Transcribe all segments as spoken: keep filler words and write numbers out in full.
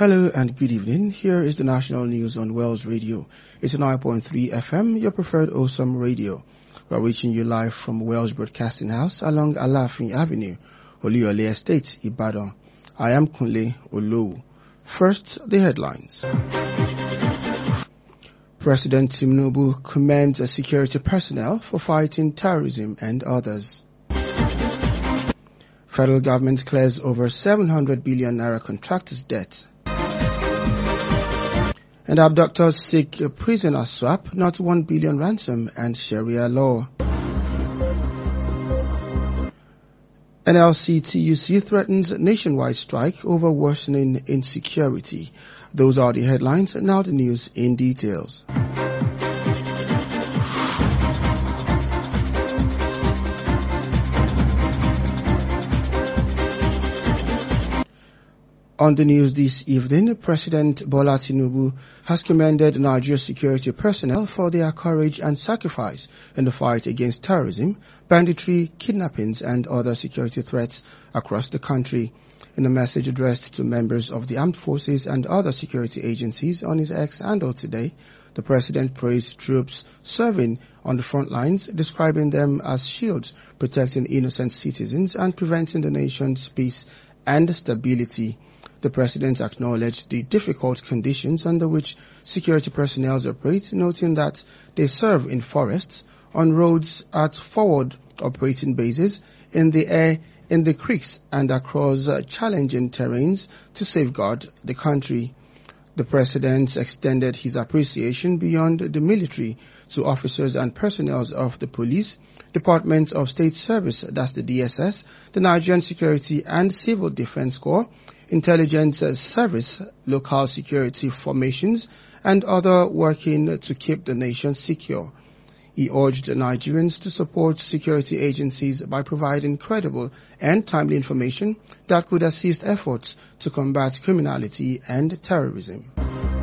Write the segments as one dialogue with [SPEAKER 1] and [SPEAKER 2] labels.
[SPEAKER 1] Hello and good evening. Here is the national news on Wells Radio. It's nine point three F M, your preferred awesome radio. We're reaching you live from Wells Broadcasting House along Alafin Avenue, Oluyole Estate, Ibadan. I am Kunle Olowu. First, the headlines. President Tinubu commends security personnel for fighting terrorism and others. Federal government clears over seven hundred billion naira contractors' debt. And abductors seek a prisoner swap, not one billion ransom and Sharia law. N L C T U C threatens nationwide strike over worsening insecurity. Those are the headlines. Now the news in details. On the news this evening, President Bola Tinubu has commended Nigeria's security personnel for their courage and sacrifice in the fight against terrorism, banditry, kidnappings, and other security threats across the country. In a message addressed to members of the armed forces and other security agencies on his X handle today, the president praised troops serving on the front lines, describing them as shields protecting innocent citizens and preventing the nation's peace and stability. The president acknowledged the difficult conditions under which security personnel operate, noting that they serve in forests, on roads, at forward operating bases, in the air, in the creeks, and across uh, challenging terrains to safeguard the country. The president extended his appreciation beyond the military to officers and personnel of the police, Department of State Service, that's the D S S, the Nigerian Security and Civil Defense Corps, Intelligence Service, local security formations, and other working to keep the nation secure. He urged Nigerians to support security agencies by providing credible and timely information that could assist efforts to combat criminality and terrorism.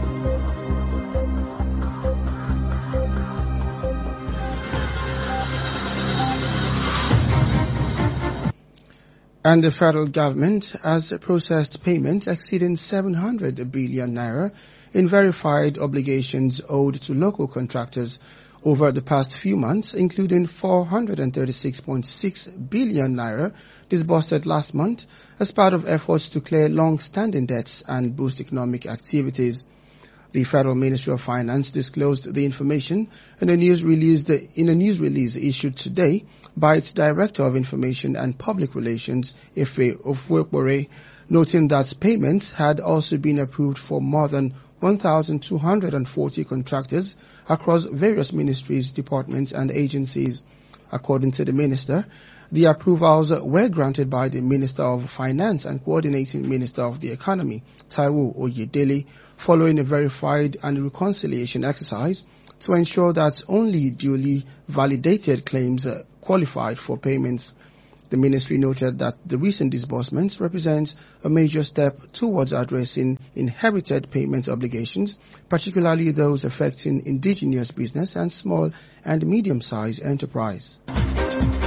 [SPEAKER 1] And the federal government has processed payments exceeding seven hundred billion naira in verified obligations owed to local contractors over the past few months, including four hundred thirty-six point six billion naira disbursed last month as part of efforts to clear long-standing debts and boost economic activities. The Federal Ministry of Finance disclosed the information in a news release, in a news release issued today by its Director of Information and Public Relations, Ife Ofuekpore, noting that payments had also been approved for more than one thousand two hundred forty contractors across various ministries, departments, and agencies. According to the minister, the approvals were granted by the Minister of Finance and Coordinating Minister of the Economy, Taiwo Oyedele, following a verified and reconciliation exercise to ensure that only duly validated claims qualified for payments. The ministry noted that the recent disbursements represent a major step towards addressing inherited payments obligations, particularly those affecting indigenous business and small and medium-sized enterprise.